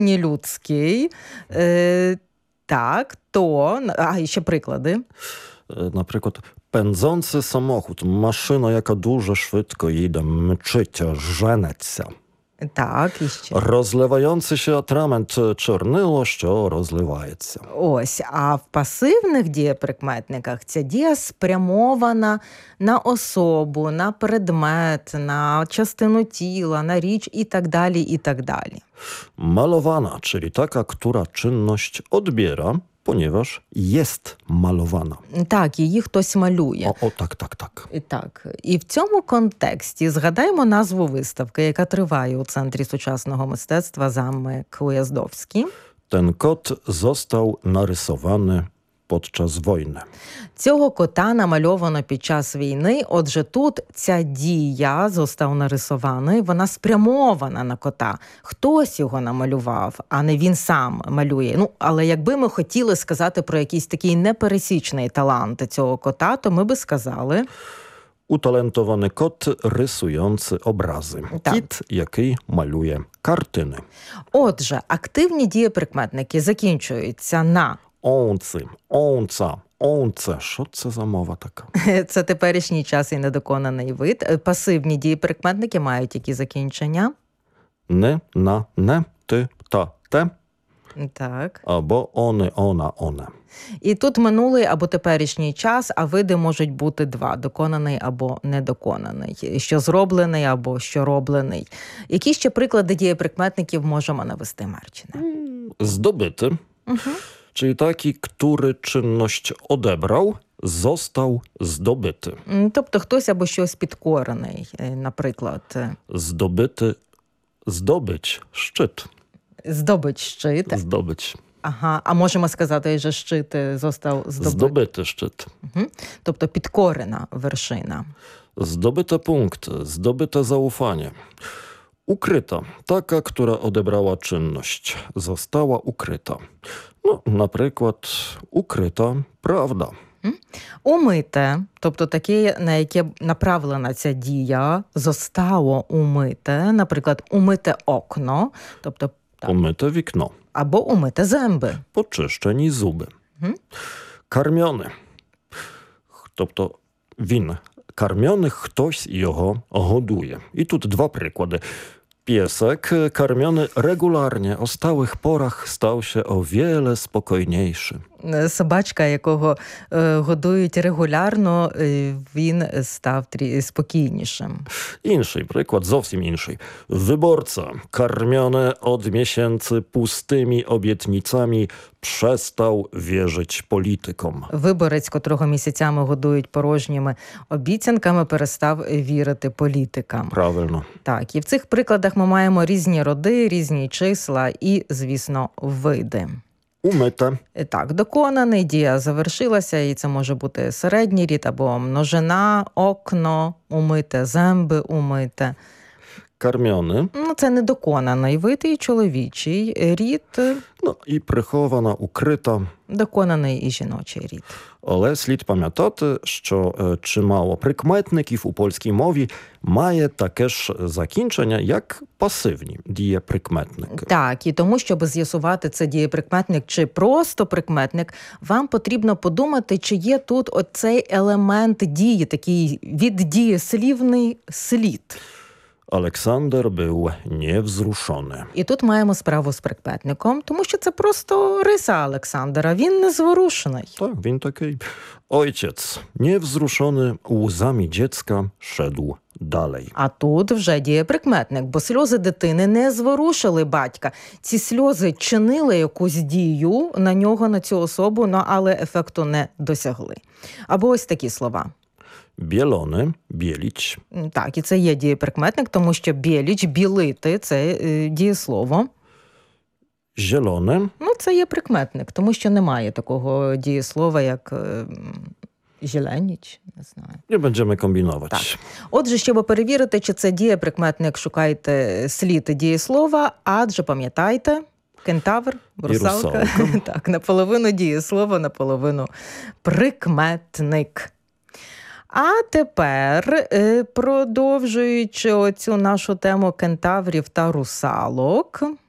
нелюдський. Так, то... і ще приклади. Наприклад, pędzący samochód, машина, яка дуже швидко їде, мчить, женеться. Так, і ще. Розливаючий się atrament, чорнило, що розливається. Ось, а в пасивних дієприкметниках ця дія спрямована на особу, на предмет, на частину тіла, на річ і так далі, і так далі. Malowana, czyli taka, która czynność odbiera, ponieważ jest malowana. Так, її хтось малює. Так. Так. І в цьому контексті згадаємо назву виставки, яка триває у Центрі сучасного мистецтва «Замок Уjazdowski». Ten kot został narysowany podczas wojny. Цього кота намальовано під час війни, отже тут ця дія «został нарисований», вона спрямована на кота. Хтось його намалював, а не він сам малює. Але якби ми хотіли сказати про якийсь такий непересічний талант цього кота, то ми би сказали... Utalentowany kot rysujący obrazy. Так. Kit, який малює картини. Отже, активні дієприкметники закінчуються на Онци, онца, онце. Що це за мова така? Це теперішній час і недоконаний вид. Пасивні дієприкметники мають які закінчення? Не, на, не, ти, та, те. Так. Або они, она, оне. І тут минулий або теперішній час, а види можуть бути два – доконаний або недоконаний, що зроблений або що роблений. Які ще приклади дієприкметників можемо навести, Марчине? Zdobyty, czyli taki, który czynność odebrał, został zdobyty. Тобто хтось або щось підкорений, наприклад. Zdobyty, zdobyć, szczyt. Здобич щит. Zdobyć. Ага, а можемо сказати, що щит został Zdobyty szczyt. Тобто підкорена вершина. Zdobyte punkty, zdobyte zaufanie. Ukryta, taka, która odebrała czynność, została ukryta. Na przykład ukryta prawda. Умите, тобто таке, на яке направлена ця дія, zostało умите, наприклад, умите окно, тобто Umyte wikno. або умите зęby. Poczyszczeni zuby. Karmiony. Тобто він karmiony, ktoś його годує. І тут два приклади. Piesek karmiony regularnie o stałych porach stał się o wiele spokojniejszy. Собачка, якого годують регулярно, він став спокійнішим. Інший приклад, зовсім інший. Wyborca, karmiony od miesięcy pustymi obietnicami, przestał wierzyć politykom. Виборець, котрого місяцями годують порожніми обіцянками, перестав вірити політикам. Правильно. Так, і в цих прикладах ми маємо різні роди, різні числа і, звісно, види. Umyte. Так, доконаний, дія завершилася, і це може бути середній рід або множина, окно, умите, зęby умите. Karmiony. Це недоконаний вид і чоловічий рід. І прихована, укрита. Доконаний і жіночий рід. Але слід пам'ятати, що чимало прикметників у польській мові має таке ж закінчення, як пасивні дієприкметники. Так, і тому, щоб з'ясувати, це дієприкметник чи просто прикметник, вам потрібно подумати, чи є тут оцей елемент дії, такий віддієслівний слід. Олександр був невзрушений. І тут маємо справу з прикметником, тому що це просто риса Олександра, він незворушений. Так, він такий. Ojciec, невзрушений łzami dziecka, szedł dalej. А тут вже дієприкметник, бо сльози дитини не зворушили батька. Ці сльози чинили якусь дію на нього, на цю особу, але ефекту не досягли. Або ось такі слова. Bielony, bielić. Так, і це є дієприкметник, тому що біліч, білити – це дієслово. Zielone. Це є прикметник, тому що немає такого дієслова, як зеленіч, не знаю. Nie będziemy kombinować. Так. Отже, щоб перевірити, чи це дієприкметник, шукайте слід дієслова, адже пам'ятайте, кентавр, русалка. Так, наполовину дієслово, наполовину прикметник. А тепер, продовжуючи оцю нашу тему кентаврів та русалок,